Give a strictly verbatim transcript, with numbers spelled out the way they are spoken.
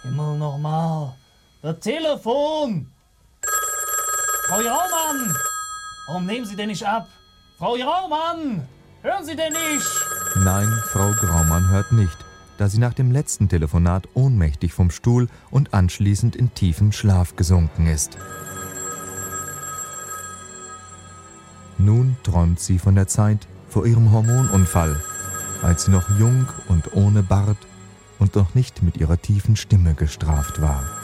Himmel nochmal. Das Telefon! Frau Jaumann! Warum nehmen Sie denn nicht ab? Frau Jaumann! Hören Sie denn nicht? Nein, Frau Graumann hört nicht, da sie nach dem letzten Telefonat ohnmächtig vom Stuhl und anschließend in tiefen Schlaf gesunken ist. Nun träumt sie von der Zeit vor ihrem Hormonunfall, als sie noch jung und ohne Bart und noch nicht mit ihrer tiefen Stimme gestraft war.